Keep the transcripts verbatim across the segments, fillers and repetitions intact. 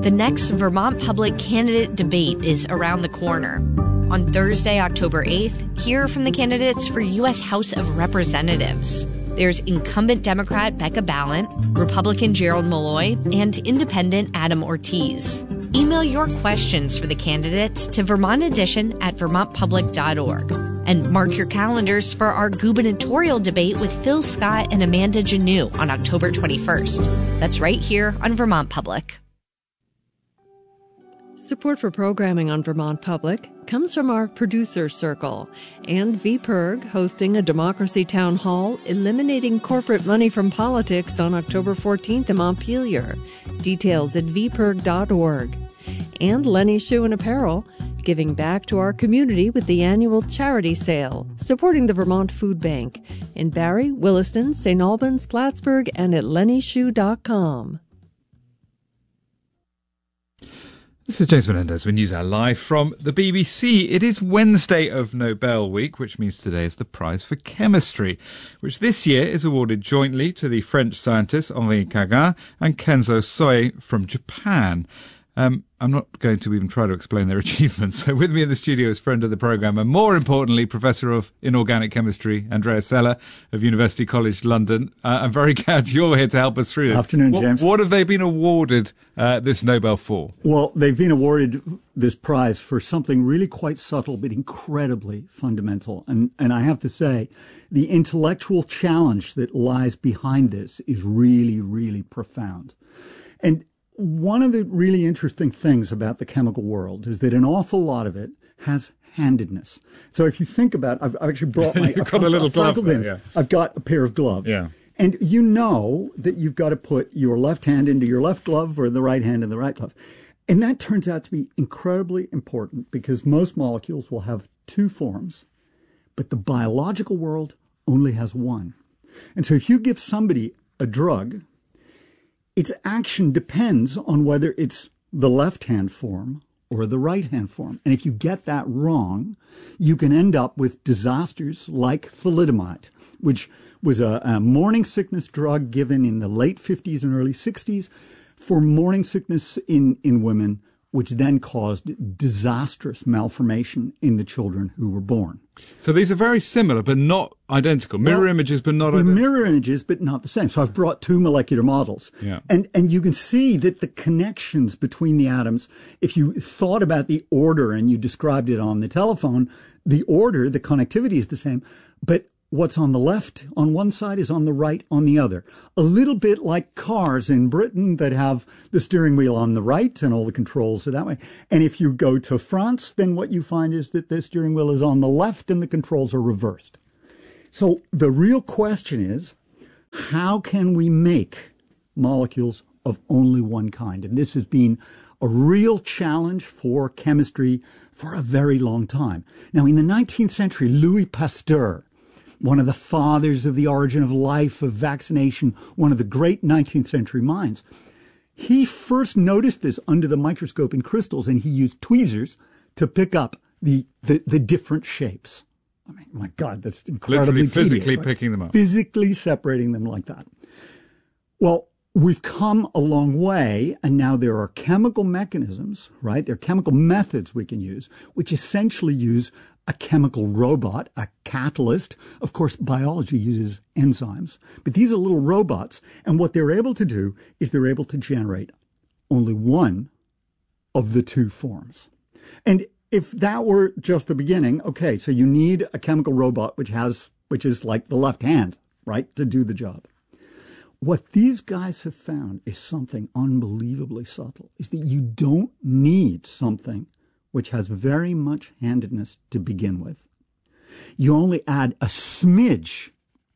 The next Vermont Public candidate debate is around the corner. On Thursday, October eighth, hear from the candidates for U S House of Representatives. There's incumbent Democrat Becca Balint, Republican Gerald Malloy, and independent Adam Ortiz. Email your questions for the candidates to Vermont Edition at vermont public dot org. And mark your calendars for our gubernatorial debate with Phil Scott and Amanda Janneau on October twenty-first. That's right here on Vermont Public. Support for programming on Vermont Public comes from our producer circle and V P E R G hosting a democracy town hall eliminating corporate money from politics on October fourteenth in Montpelier. Details at v p e r g dot org. And Lenny Shoe and Apparel giving back to our community with the annual charity sale, supporting the Vermont Food Bank in Barrie, Williston, Saint Albans, Plattsburgh, and at lenny shoe dot com. This is James Menendez with NewsHour Live from the B B C. It is Wednesday of Nobel Week, which means today is the Prize for Chemistry, which this year is awarded jointly to the French scientists Henri Cagin and Kenzo Soe from Japan. Um, I'm not going to even try to explain their achievements. So with me in the studio is friend of the programme and, more importantly, Professor of Inorganic Chemistry, Andrea Sella of University College London. Uh, I'm very glad you're here to help us through this. Afternoon, what, James. What have they been awarded uh, this Nobel for? Well, they've been awarded this prize for something really quite subtle but incredibly fundamental. And, and I have to say, the intellectual challenge that lies behind this is really, really profound. And one of the really interesting things about the chemical world is that an awful lot of it has handedness. So if you think about, I've, I've actually brought my, You've got a little glove there, yeah. I've got a pair of gloves. Yeah. And you know that you've got to put your left hand into your left glove or the right hand in the right glove. And that turns out to be incredibly important because most molecules will have two forms, but the biological world only has one. And so if you give somebody a drug, its action depends on whether it's the left-hand form or the right-hand form. And if you get that wrong, you can end up with disasters like thalidomide, which was a, a morning sickness drug given in the late fifties and early sixties for morning sickness in, in women, which then caused disastrous malformation in the children who were born. So these are very similar, but not identical. Mirror well, images, but not they're identical. Mirror images, but not the same. So I've brought two molecular models. Yeah. And, and you can see that the connections between the atoms, if you thought about the order and you described it on the telephone, the order, the connectivity is the same. But what's on the left on one side is on the right on the other. A little bit like cars in Britain that have the steering wheel on the right and all the controls are that way. And if you go to France, then what you find is that the steering wheel is on the left and the controls are reversed. So the real question is, how can we make molecules of only one kind? And this has been a real challenge for chemistry for a very long time. Now, in the nineteenth century, Louis Pasteur, one of the fathers of the origin of life, of vaccination, one of the great nineteenth century minds, he first noticed this under the microscope in crystals, and he used tweezers to pick up the, the, the different shapes. I mean, my God, that's incredibly Literally physically tedious, right? picking them up. Physically separating them like that. Well, we've come a long way, and now there are chemical mechanisms, right? There are chemical methods we can use, which essentially use a chemical robot, a catalyst. Of course, biology uses enzymes, but these are little robots. And what they're able to do is they're able to generate only one of the two forms. And if that were just the beginning, okay, so you need a chemical robot which has, which is like the left hand, right, to do the job. What these guys have found is something unbelievably subtle, is that you don't need something which has very much handedness to begin with. You only add a smidge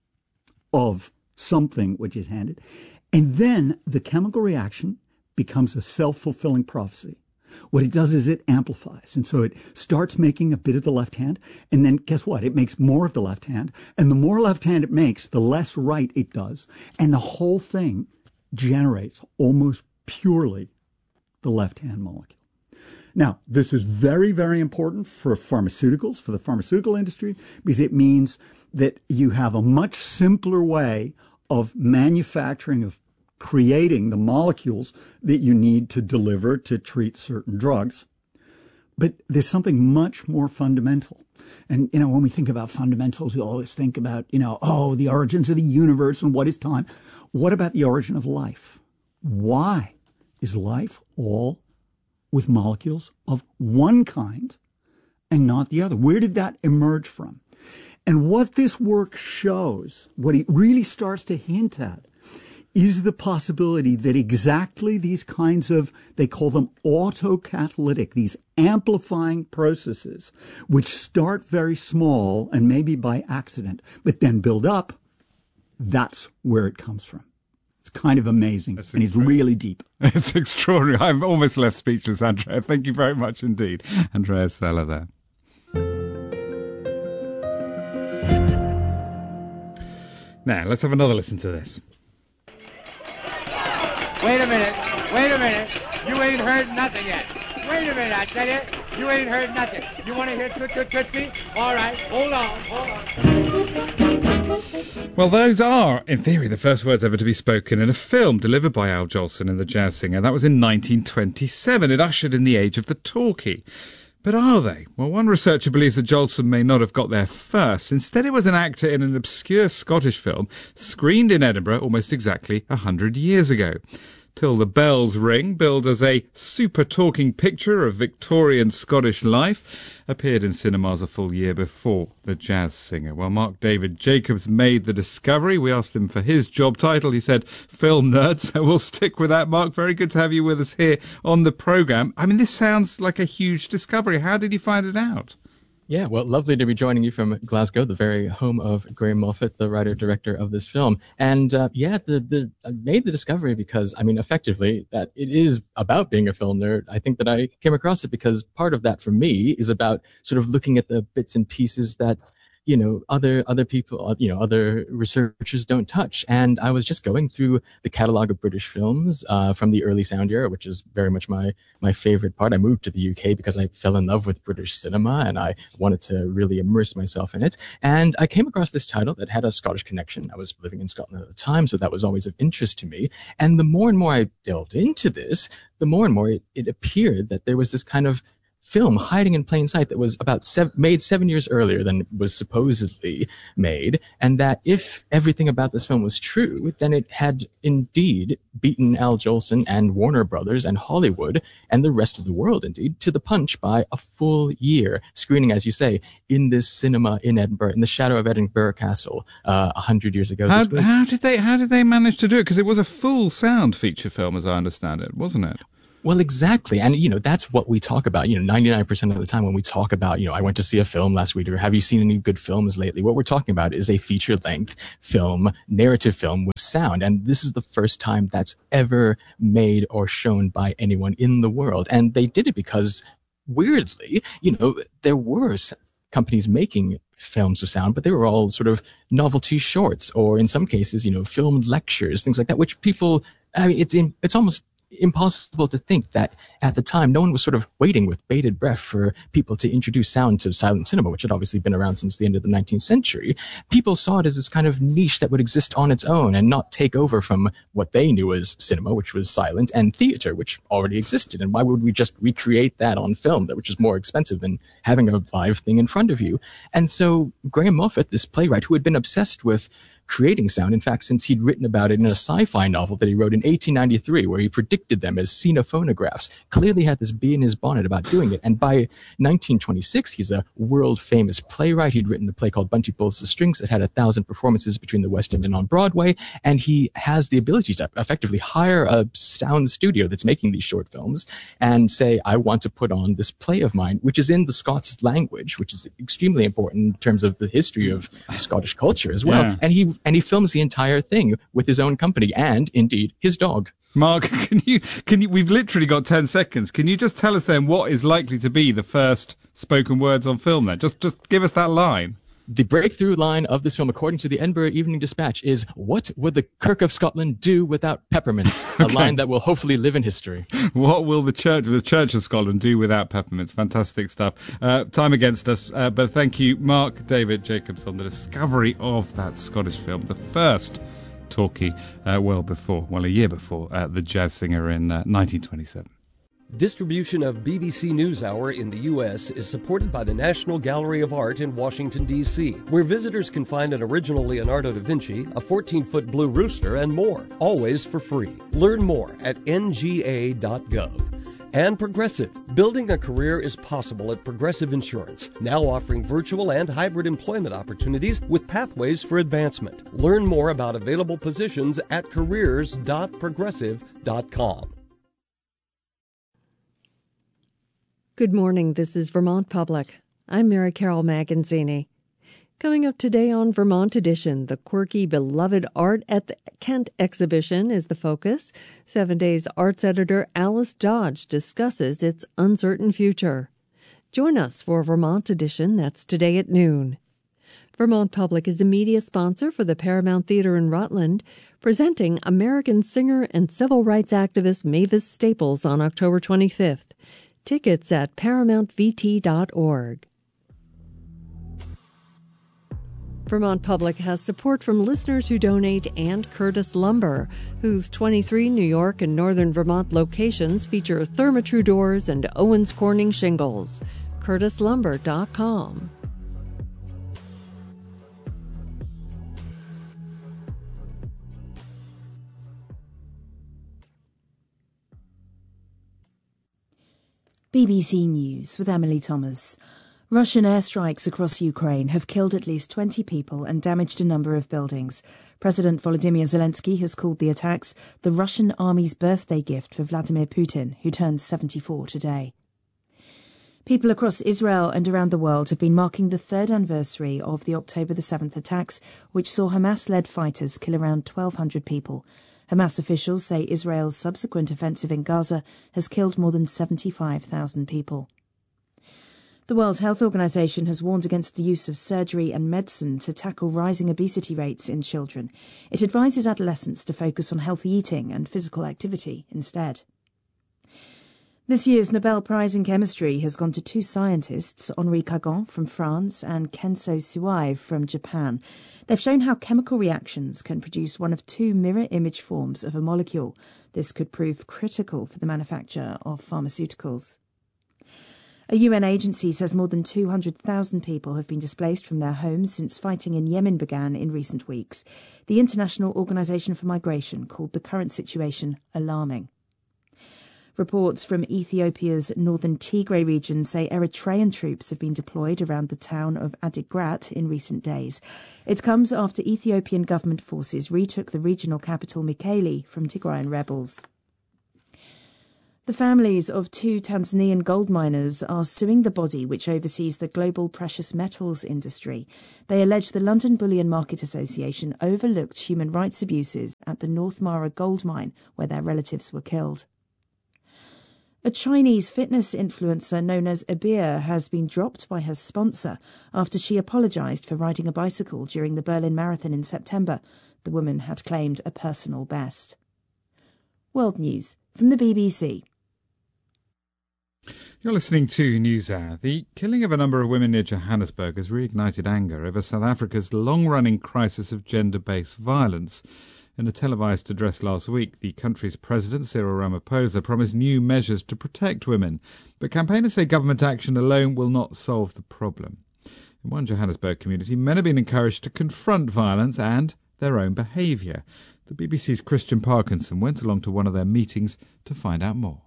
of something which is handed, and then the chemical reaction becomes a self-fulfilling prophecy. What it does is it amplifies, and so it starts making a bit of the left hand, and then guess what? It makes more of the left hand, and the more left hand it makes, the less right it does, and the whole thing generates almost purely the left-hand molecule. Now, this is very, very important for pharmaceuticals, for the pharmaceutical industry, because it means that you have a much simpler way of manufacturing, of creating the molecules that you need to deliver to treat certain drugs. But there's something much more fundamental. And, you know, when we think about fundamentals, we always think about, you know, oh, the origins of the universe and what is time. What about the origin of life? Why is life all with molecules of one kind and not the other? Where did that emerge from? And what this work shows, what it really starts to hint at, is the possibility that exactly these kinds of, they call them autocatalytic, these amplifying processes, which start very small and maybe by accident, but then build up, that's where it comes from. It's kind of amazing, That's and it's really deep. It's extraordinary. I'm almost left speechless, Andrea. Thank you very much indeed. Andrea Sella there. Now, let's have another listen to this. Wait a minute. Wait a minute. You ain't heard nothing yet. Wait a minute, I tell you. You ain't heard nothing. You want to hear Toot Toot Tootsie? All right. Hold on. Hold on. Well, those are, in theory, the first words ever to be spoken in a film delivered by Al Jolson and the Jazz Singer. That was in nineteen twenty-seven. It ushered in the age of the talkie. But are they? Well, one researcher believes that Jolson may not have got there first. Instead, it was an actor in an obscure Scottish film screened in Edinburgh almost exactly a hundred years ago. Till the Bells Ring, billed as a super-talking picture of Victorian Scottish life, appeared in cinemas a full year before The Jazz Singer. Well, Mark David Jacobs made the discovery. We asked him for his job title. He said, film nerd, so we'll stick with that. Mark, very good to have you with us here on the programme. I mean, this sounds like a huge discovery. How did you find it out? Yeah, well, lovely to be joining you from Glasgow, the very home of Graham Moffat, the writer-director of this film. And uh, yeah, the, the, I made the discovery because, I mean, effectively, that it is about being a film nerd. I think that I came across it because part of that for me is about sort of looking at the bits and pieces that, you know, other other people, you know, other researchers don't touch. And I was just going through the catalog of British films uh, from the early sound era, which is very much my my favorite part. I moved to the U K because I fell in love with British cinema and I wanted to really immerse myself in it. And I came across this title that had a Scottish connection. I was living in Scotland at the time, so that was always of interest to me. And the more and more I delved into this, the more and more it, it appeared that there was this kind of film hiding in plain sight that was about seven, made seven years earlier than was supposedly made, and that if everything about this film was true, then it had indeed beaten Al Jolson and Warner Brothers and Hollywood and the rest of the world, indeed, to the punch by a full year screening, as you say, in this cinema in Edinburgh, in the shadow of Edinburgh Castle, uh, a hundred years ago. How, how did they? How did they manage to do it? Because it was a full sound feature film, as I understand it, wasn't it? Well, exactly. And, you know, that's what we talk about, you know, ninety-nine percent of the time when we talk about, you know, I went to see a film last week or have you seen any good films lately? What we're talking about is a feature length film, narrative film with sound. And this is the first time that's ever made or shown by anyone in the world. And they did it because, weirdly, you know, there were companies making films with sound, but they were all sort of novelty shorts or in some cases, you know, filmed lectures, things like that, which people, I mean, it's in, it's almost impossible to think that at the time no one was sort of waiting with bated breath for people to introduce sound to silent cinema, which had obviously been around since the end of the nineteenth century. People saw it as this kind of niche that would exist on its own and not take over from what they knew as cinema, which was silent, and theater, which already existed. And why would we just recreate that on film, that which is more expensive than having a live thing in front of you? And so Graham Moffat, this playwright who had been obsessed with creating sound, in fact, since he'd written about it in a sci-fi novel that he wrote in eighteen ninety-three, where he predicted them as xenophonographs, clearly had this bee in his bonnet about doing it. And by nineteen twenty-six, he's a world-famous playwright. He'd written a play called Bunty Pulls the Strings that had a thousand performances between the West End and on Broadway, and he has the ability to effectively hire a sound studio that's making these short films and say, I want to put on this play of mine, which is in the Scots language, which is extremely important in terms of the history of Scottish culture as well. Yeah. And he And he films the entire thing with his own company and, indeed, his dog. Mark, can you, can you, we've literally got ten seconds. Can you just tell us then what is likely to be the first spoken words on film then? Just, just give us that line. The breakthrough line of this film, according to the Edinburgh Evening Dispatch, is, what would the Kirk of Scotland do without peppermints? A Okay. line that will hopefully live in history. What will the Church, the Church of Scotland do without peppermints? Fantastic stuff. Uh, time against us, uh, but thank you, Mark David Jacobs, on the discovery of that Scottish film, the first talkie uh, well before, well, a year before, uh, the jazz singer in uh, nineteen twenty-seven. Distribution of B B C NewsHour in the U S is supported by the National Gallery of Art in Washington, D C, where visitors can find an original Leonardo da Vinci, a fourteen-foot blue rooster, and more, always for free. Learn more at N G A dot gov. And Progressive. Building a career is possible at Progressive Insurance, now offering virtual and hybrid employment opportunities with pathways for advancement. Learn more about available positions at careers dot progressive dot com. Good morning. This is Vermont Public. I'm Mary Carol Maganzini. Coming up today on Vermont Edition, the quirky, beloved art at the Kent exhibition is the focus. Seven Days Arts editor Alice Dodge discusses its uncertain future. Join us for Vermont Edition. That's today at noon. Vermont Public is a media sponsor for the Paramount Theatre in Rutland, presenting American singer and civil rights activist Mavis Staples on October twenty-fifth. Tickets at paramount v t dot org. Vermont Public has support from listeners who donate and Curtis Lumber, whose twenty-three New York and Northern Vermont locations feature Therma-Tru doors and Owens Corning shingles. curtis lumber dot com. B B C News with Emily Thomas. Russian airstrikes across Ukraine have killed at least twenty people and damaged a number of buildings. President Volodymyr Zelensky has called the attacks the Russian army's birthday gift for Vladimir Putin, who turns seventy-four today. People across Israel and around the world have been marking the third anniversary of the October the seventh attacks, which saw Hamas-led fighters kill around twelve hundred people. Hamas officials say Israel's subsequent offensive in Gaza has killed more than seventy-five thousand people. The World Health Organization has warned against the use of surgery and medicine to tackle rising obesity rates in children. It advises adolescents to focus on healthy eating and physical activity instead. This year's Nobel Prize in Chemistry has gone to two scientists, Henri Cagon from France and Kenso Suai from Japan. They've shown how chemical reactions can produce one of two mirror image forms of a molecule. This could prove critical for the manufacture of pharmaceuticals. A U N agency says more than two hundred thousand people have been displaced from their homes since fighting in Yemen began in recent weeks. The International Organization for Migration called the current situation alarming. Reports from Ethiopia's northern Tigray region say Eritrean troops have been deployed around the town of Adigrat in recent days. It comes after Ethiopian government forces retook the regional capital Mekelle from Tigrayan rebels. The families of two Tanzanian gold miners are suing the body which oversees the global precious metals industry. They allege the London Bullion Market Association overlooked human rights abuses at the North Mara gold mine where their relatives were killed. A Chinese fitness influencer known as Abir has been dropped by her sponsor after she apologised for riding a bicycle during the Berlin Marathon in September. The woman had claimed a personal best. World News from the B B C. You're listening to NewsHour. The killing of a number of women near Johannesburg has reignited anger over South Africa's long-running crisis of gender-based violence. In a televised address last week, the country's president, Cyril Ramaphosa, promised new measures to protect women. But campaigners say government action alone will not solve the problem. In one Johannesburg community, men have been encouraged to confront violence and their own behaviour. The B B C's Christian Parkinson went along to one of their meetings to find out more.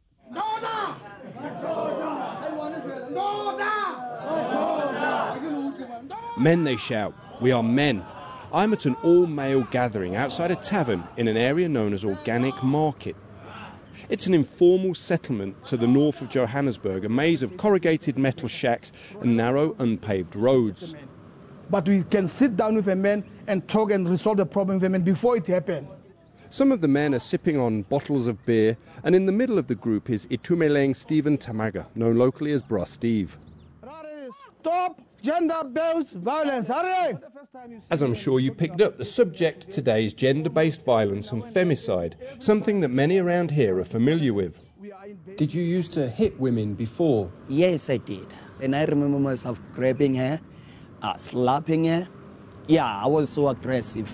Men, they shout. We are men. I'm at an all-male gathering outside a tavern in an area known as Organic Market. It's an informal settlement to the north of Johannesburg, a maze of corrugated metal shacks and narrow, unpaved roads. But we can sit down with a man and talk and resolve the problem with a man before it happens. Some of the men are sipping on bottles of beer, and in the middle of the group is Itumeleng Stephen Tamaga, known locally as Bra Steve. Stop gender-based violence. Hurry! As I'm sure you picked up, the subject today is gender-based violence and femicide, something that many around here are familiar with. Did you used to hit women before? Yes, I did. And I remember myself grabbing her, uh, slapping her. Yeah, I was so aggressive.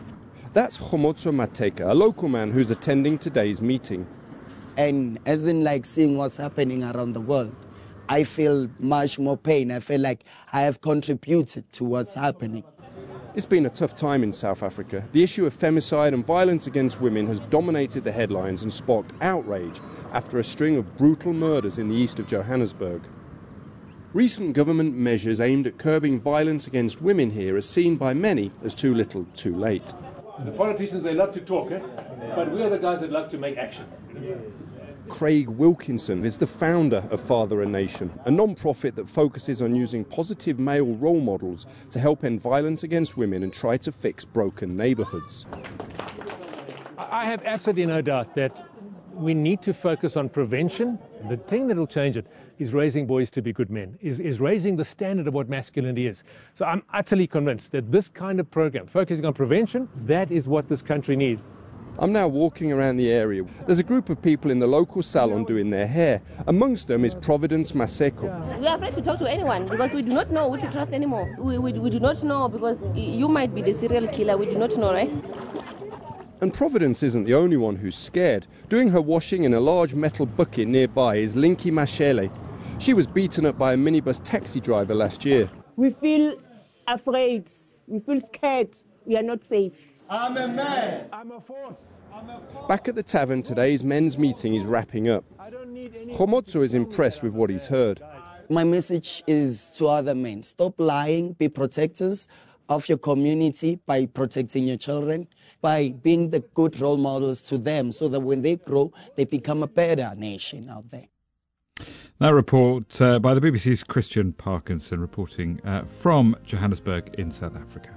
That's Khomotso Mateka, a local man who's attending today's meeting. And as in like seeing what's happening around the world, I feel much more pain. I feel like I have contributed to what's happening. It's been a tough time in South Africa. The issue of femicide and violence against women has dominated the headlines and sparked outrage after a string of brutal murders in the east of Johannesburg. Recent government measures aimed at curbing violence against women here are seen by many as too little, too late. The politicians, they love to talk, eh? But we are the guys that love to make action. Craig Wilkinson is the founder of Father a Nation, a non-profit that focuses on using positive male role models to help end violence against women and try to fix broken neighbourhoods. I have absolutely no doubt that we need to focus on prevention. The thing that will change it is raising boys to be good men, is, is raising the standard of what masculinity is. So I'm utterly convinced that this kind of program, focusing on prevention, that is what this country needs. I'm now walking around the area. There's a group of people in the local salon doing their hair. Amongst them is Providence Maseko. We are afraid to talk to anyone because we do not know who to trust anymore. We, we, we do not know because you might be the serial killer. We do not know, right? And Providence isn't the only one who's scared. Doing her washing in a large metal bucket nearby is Linky Mashele. She was beaten up by a minibus taxi driver last year. We feel afraid. We feel scared. We are not safe. I'm a man. I'm a force. Back at the tavern, today's men's meeting is wrapping up. Khomotso is impressed with what he's heard. My message is to other men. Stop lying. Be protectors of your community by protecting your children, by being the good role models to them so that when they grow, they become a better nation out there. That report uh, by the B B C's Christian Parkinson reporting uh, from Johannesburg in South Africa.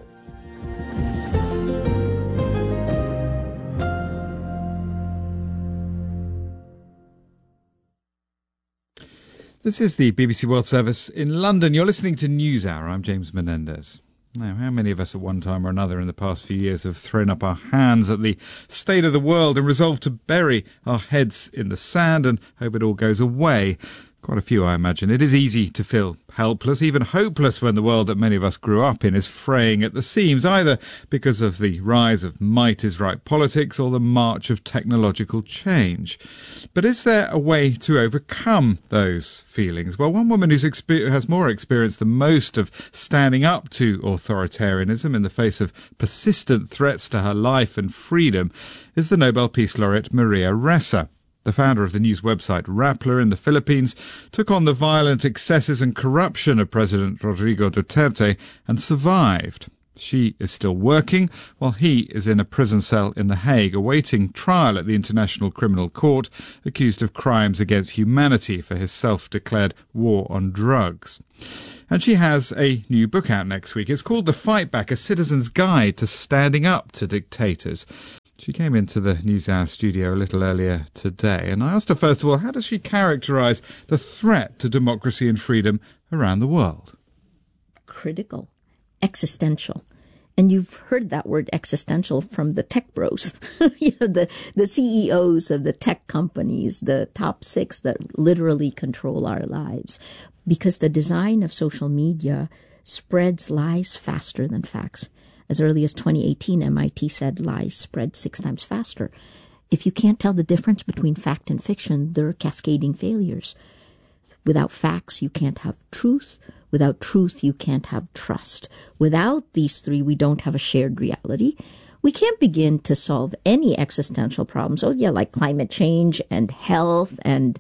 This is the B B C World Service in London. You're listening to NewsHour. I'm James Menendez. Now, how many of us at one time or another in the past few years have thrown up our hands at the state of the world and resolved to bury our heads in the sand and hope it all goes away? Quite a few, I imagine. It is easy to feel helpless, even hopeless, when the world that many of us grew up in is fraying at the seams, either because of the rise of might-is-right politics or the march of technological change. But is there a way to overcome those feelings? Well, one woman who's exper- has more experience than most of standing up to authoritarianism in the face of persistent threats to her life and freedom is the Nobel Peace Laureate Maria Ressa. The founder of the news website Rappler in the Philippines took on the violent excesses and corruption of President Rodrigo Duterte and survived. She is still working, while he is in a prison cell in The Hague awaiting trial at the International Criminal Court, accused of crimes against humanity for his self-declared war on drugs. And she has a new book out next week. It's called The Fight Back, A Citizen's Guide to Standing Up to Dictators. She came into the NewsHour studio a little earlier today, and I asked her, first of all, how does she characterise the threat to democracy and freedom around the world? Critical, existential. And you've heard that word existential from the tech bros, you know, the, the C E Os of the tech companies, the top six that literally control our lives. Because the design of social media spreads lies faster than facts. As early as twenty eighteen, M I T said lies spread six times faster. If you can't tell the difference between fact and fiction, there are cascading failures. Without facts, you can't have truth. Without truth, you can't have trust. Without these three, we don't have a shared reality. We can't begin to solve any existential problems. Oh, yeah, like climate change and health, and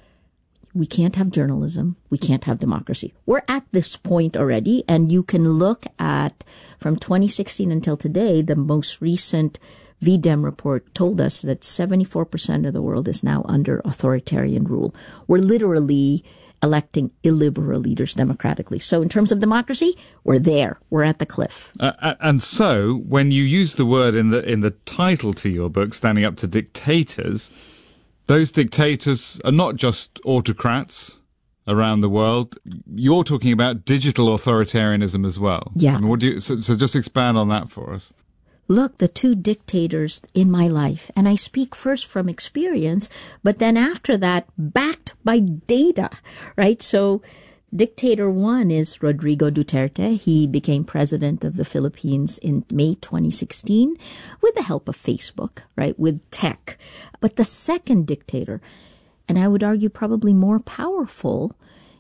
we can't have journalism. We can't have democracy. We're at this point already, and you can look at, from twenty sixteen until today, the most recent V D E M report told us that seventy-four percent of the world is now under authoritarian rule. We're literally electing illiberal leaders democratically. So in terms of democracy, we're there. We're at the cliff. Uh, and so when you use the word in the in the title to your book, Standing Up to Dictators, those dictators are not just autocrats around the world. You're talking about digital authoritarianism as well. Yeah. I mean, what do you, so, so just expand on that for us. Look, the two dictators in my life, and I speak first from experience, but then after that, backed by data, right? So Dictator one is Rodrigo Duterte. He became president of the Philippines in May twenty sixteen with the help of Facebook, right, with tech. But the second dictator, and I would argue probably more powerful,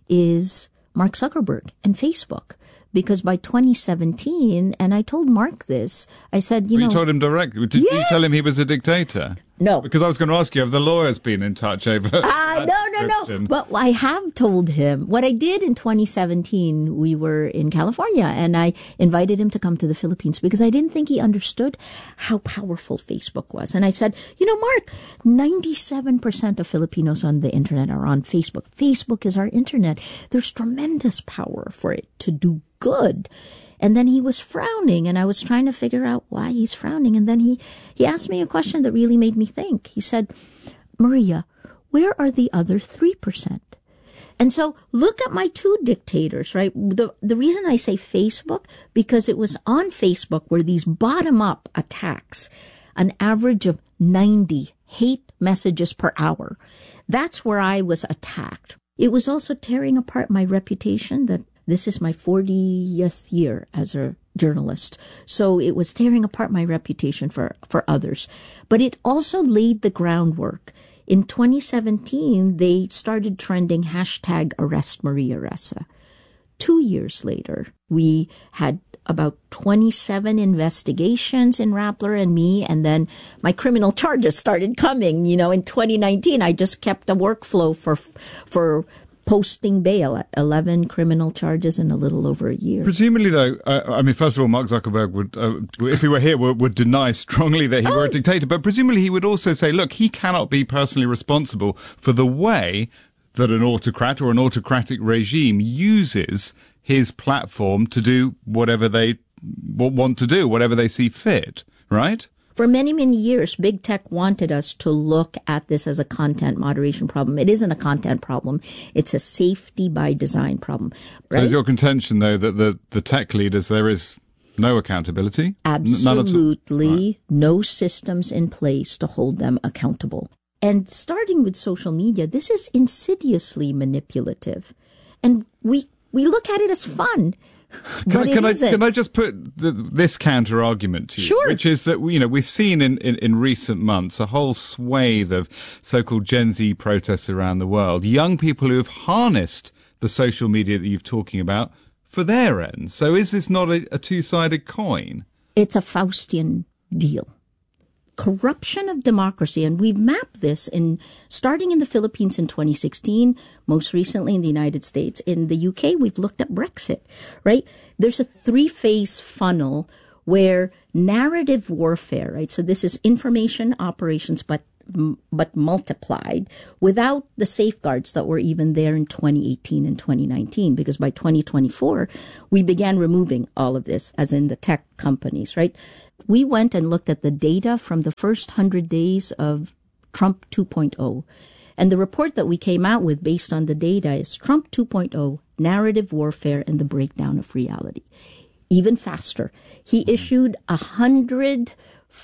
is Mark Zuckerberg and Facebook. Because by twenty seventeen, and I told Mark this, I said, you well, know... You told him directly. Did yeah. you tell him he was a dictator? No. Because I was going to ask you, have the lawyers been in touch over Ah, uh, no, no, no. But I have told him. What I did in twenty seventeen, we were in California, and I invited him to come to the Philippines because I didn't think he understood how powerful Facebook was. And I said, you know, Mark, ninety-seven percent of Filipinos on the internet are on Facebook. Facebook is our internet. There's tremendous power for it to do good. And then he was frowning, and I was trying to figure out why he's frowning. And then he, he asked me a question that really made me think. He said, Maria, where are the other three percent? And so look at my two dictators, right? The, the reason I say Facebook, because it was on Facebook where these bottom-up attacks, an average of ninety hate messages per hour. That's where I was attacked. It was also tearing apart my reputation that this is my fortieth year as a journalist. So it was tearing apart my reputation for, for others. But it also laid the groundwork. In twenty seventeen, they started trending hashtag arrest Maria Ressa. Two years later, we had about twenty-seven investigations in Rappler and me, and then my criminal charges started coming. You know, in twenty nineteen, I just kept a workflow for for posting bail, eleven criminal charges in a little over a year. Presumably, though, uh, I mean, first of all, Mark Zuckerberg would, uh, if he were here, would, would deny strongly that he oh. were a dictator. But presumably he would also say, look, he cannot be personally responsible for the way that an autocrat or an autocratic regime uses his platform to do whatever they want to do, whatever they see fit, right? For many, many years, big tech wanted us to look at this as a content moderation problem. It isn't a content problem. It's a safety by design problem. Right? So is your contention, though, that the, the tech leaders, there is no accountability? Absolutely. Right. No systems in place to hold them accountable. And starting with social media, this is insidiously manipulative. And we we look at it as fun. Can, I, can, I, can I just put the, this counter argument to you? Sure. Which is that, you know, we've seen in, in, in recent months a whole swathe of so-called Gen Z protests around the world. Young people who have harnessed the social media that you're talking about for their ends. So is this not a, a two-sided coin? It's a Faustian deal. Corruption of democracy, and we've mapped this in starting in the Philippines in twenty sixteen, most recently in the United States. In the U K, we've looked at Brexit, right? There's a three-phase funnel where narrative warfare, right? So this is information operations, but but multiplied without the safeguards that were even there in twenty eighteen and twenty nineteen, because by twenty twenty-four, we began removing all of this, as in the tech companies, right? We went and looked at the data from the first one hundred days of Trump two point oh. And the report that we came out with based on the data is Trump two point oh, narrative warfare and the breakdown of reality. Even faster. He issued one hundred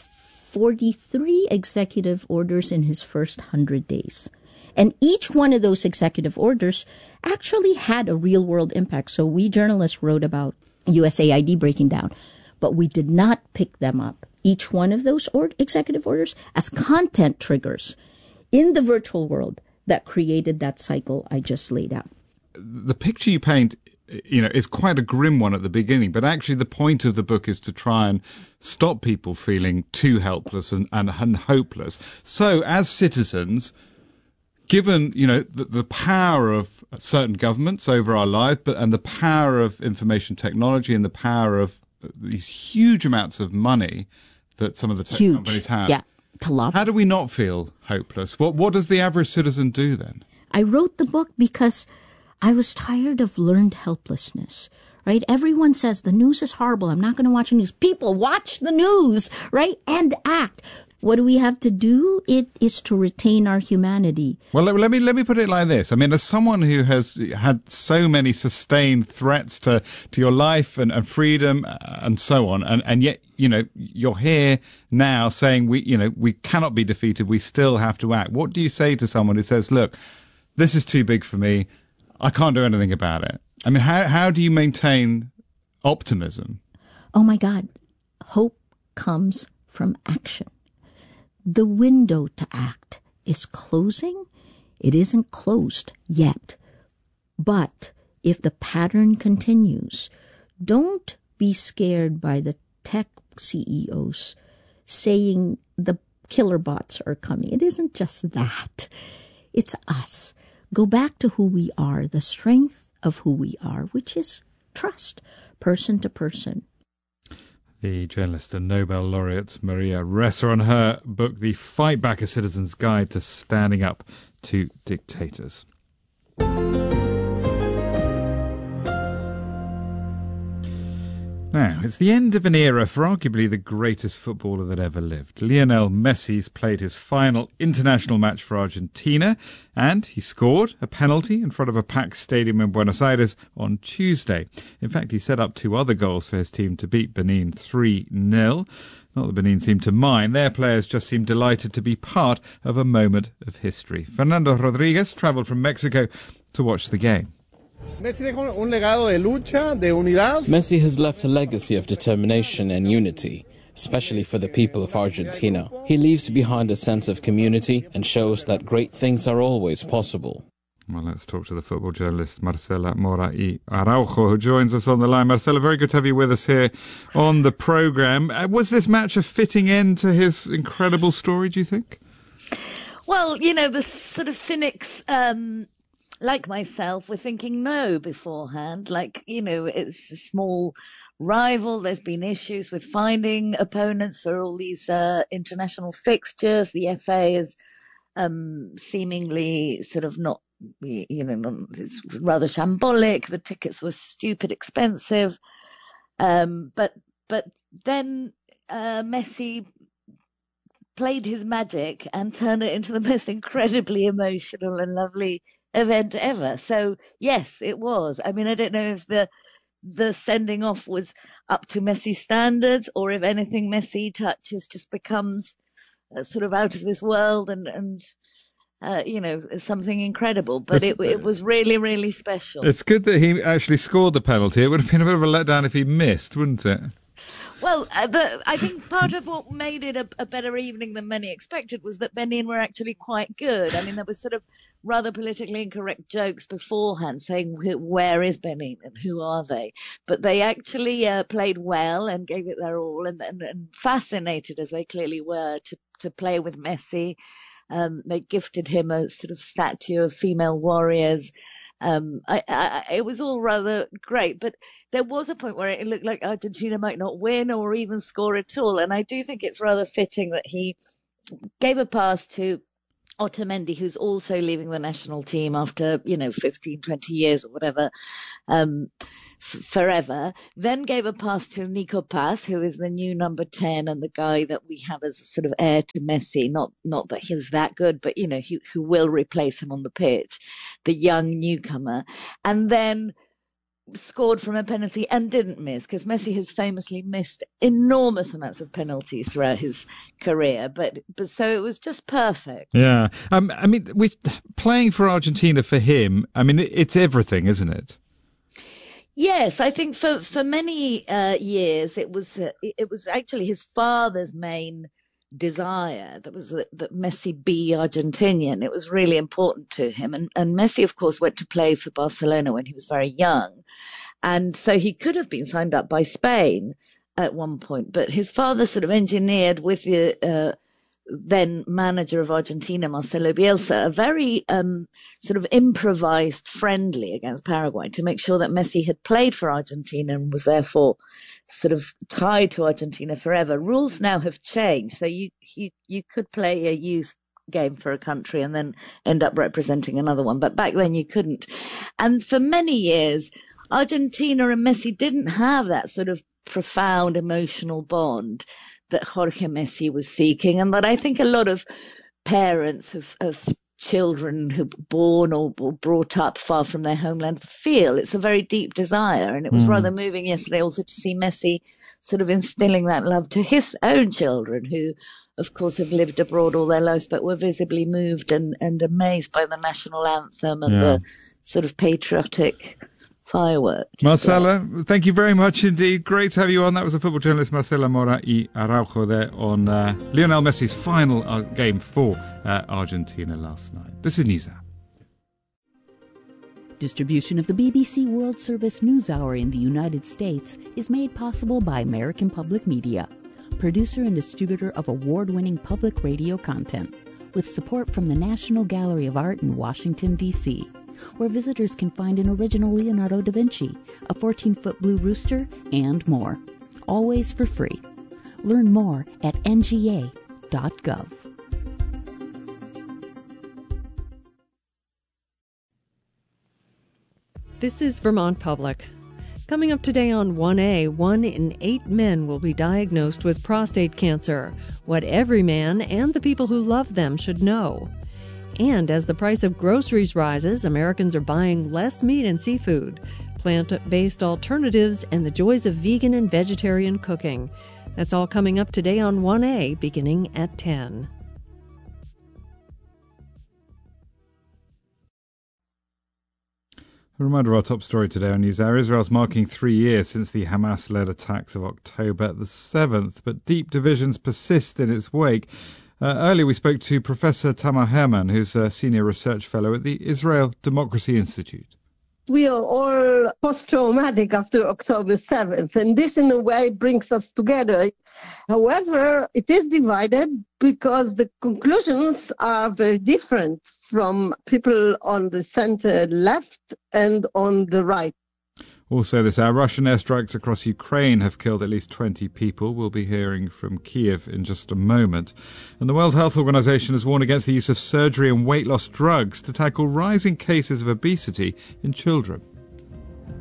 forty-three executive orders in his first one hundred days. And each one of those executive orders actually had a real-world impact. So we journalists wrote about U S A I D breaking down, but we did not pick them up, each one of those or- executive orders, as content triggers in the virtual world that created that cycle I just laid out. The picture you paint, you know, is quite a grim one at the beginning, but actually the point of the book is to try and stop people feeling too helpless and, and, and hopeless. So as citizens, given, you know, the, the power of certain governments over our lives, but and the power of information technology and the power of these huge amounts of money that some of the tech huge. companies have. Yeah. How do we not feel hopeless? What what does the average citizen do then? I wrote the book because I was tired of learned helplessness, right? Everyone says the news is horrible. I'm not going to watch the news. People watch the news, right? And act. What do we have to do? It is to retain our humanity. Well, let, let me let me put it like this. I mean, as someone who has had so many sustained threats to, to your life and, and freedom and so on, and, and yet, you know, you're here now saying we, you know, we cannot be defeated. We still have to act. What do you say to someone who says, look, this is too big for me. I can't do anything about it. I mean, how how do you maintain optimism? Oh my God, hope comes from action. The window to act is closing. It isn't closed yet. But if the pattern continues, don't be scared by the tech C E Os saying the killer bots are coming. It isn't just that. It's us. Go back to who we are, the strength of who we are, which is trust, person to person. The journalist and Nobel laureate Maria Ressa on her book, The Fight Back: A Citizen's Guide to Standing Up to Dictators. Now, it's the end of an era for arguably the greatest footballer that ever lived. Lionel Messi's played his final international match for Argentina, and he scored a penalty in front of a packed stadium in Buenos Aires on Tuesday. In fact, he set up two other goals for his team to beat Benin three nil. Not that Benin seemed to mind. Their players just seemed delighted to be part of a moment of history. Fernando Rodriguez travelled from Mexico to watch the game. Messi has left a legacy of determination and unity, especially for the people of Argentina. He leaves behind a sense of community and shows that great things are always possible. Well, let's talk to the football journalist Marcela Mora y Araujo, who joins us on the line. Marcela, very good to have you with us here on the programme. Uh, was this match a fitting end to his incredible story, do you think? Well, you know, the sort of cynics... Um... like myself, were thinking no beforehand. Like, you know, it's a small rival. There's been issues with finding opponents for all these uh, international fixtures. The F A is um, seemingly sort of not, you know, it's rather shambolic. The tickets were stupid expensive. Um, but but then uh, Messi played his magic and turned it into the most incredibly emotional and lovely event ever. So yes, it was. I mean, I don't know if the the sending off was up to Messi standards, or if anything Messi touches just becomes uh, sort of out of this world and and uh, you know, something incredible. But it it was really really special. It's good that he actually scored the penalty. It would have been a bit of a letdown if he missed, wouldn't it? Well, uh, the, I think part of what made it a, a better evening than many expected was that Benin were actually quite good. I mean, there was sort of rather politically incorrect jokes beforehand saying, where is Benin and who are they? But they actually uh, played well and gave it their all, and, and, and fascinated as they clearly were to, to play with Messi. Um, they gifted him a sort of statue of female warriors. Um, I, I, it was all rather great, but there was a point where it looked like Argentina might not win or even score at all. And I do think it's rather fitting that he gave a pass to Otamendi, who's also leaving the national team after, you know, fifteen, twenty years or whatever, um, f- forever, then gave a pass to Nico Paz, who is the new number ten and the guy that we have as sort of heir to Messi. Not not that he's that good, but, you know, who, who will replace him on the pitch, the young newcomer. And then scored from a penalty and didn't miss, because Messi has famously missed enormous amounts of penalties throughout his career. But but so it was just perfect. Yeah. Um, I mean, with playing for Argentina for him, I mean, it's everything, isn't it? Yes, I think for for many uh, years it was uh, it was actually his father's main desire that was that, that Messi be Argentinian. It was really important to him, and and Messi, of course, went to play for Barcelona when he was very young, and so he could have been signed up by Spain at one point, but his father sort of engineered with the uh, then manager of Argentina, Marcelo Bielsa, a very um, sort of improvised friendly against Paraguay to make sure that Messi had played for Argentina and was therefore sort of tied to Argentina forever. Rules now have changed, so you you, you could play a youth game for a country and then end up representing another one, but back then you couldn't. And for many years, Argentina and Messi didn't have that sort of profound emotional bond that Jorge Messi was seeking, and that I think a lot of parents have, have children who were born or brought up far from their homeland feel. It's a very deep desire. And it was mm. rather moving yesterday also to see Messi sort of instilling that love to his own children, who, of course, have lived abroad all their lives, but were visibly moved and, and amazed by the national anthem and yeah. the sort of patriotic fireworks. Marcela, thank you very much indeed. Great to have you on. That was the football journalist Marcela Mora y Araujo there on uh, Lionel Messi's final uh, game for uh, Argentina last night. This is NewsHour. Distribution of the B B C World Service NewsHour in the United States is made possible by American Public Media, producer and distributor of award-winning public radio content, with support from the National Gallery of Art in Washington, D C, where visitors can find an original Leonardo da Vinci, a fourteen-foot blue rooster, and more. Always for free. Learn more at N G A dot gov. This is Vermont Public. Coming up today on one A, one in eight men will be diagnosed with prostate cancer. What every man and the people who love them should know. And as the price of groceries rises, Americans are buying less meat and seafood, plant-based alternatives, and the joys of vegan and vegetarian cooking. That's all coming up today on one A, beginning at ten. A reminder of our top story today on NewsHour. Israel's marking three years since the Hamas-led attacks of October the seventh, but deep divisions persist in its wake. Uh, earlier we spoke to Professor Tamar Herman, who's a senior research fellow at the Israel Democracy Institute. We are all post-traumatic after October seventh, and this in a way brings us together. However, it is divided because the conclusions are very different from people on the center left and on the right. Also this hour, Russian airstrikes across Ukraine have killed at least twenty people. We'll be hearing from Kiev in just a moment. And the World Health Organization has warned against the use of surgery and weight loss drugs to tackle rising cases of obesity in children.